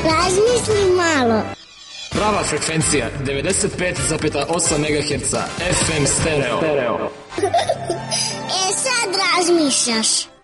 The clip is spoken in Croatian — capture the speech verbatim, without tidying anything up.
Razmisli malo. Prava frekvencija devedeset pet zarez osam megaherca F M stereo. E sad razmišljaš.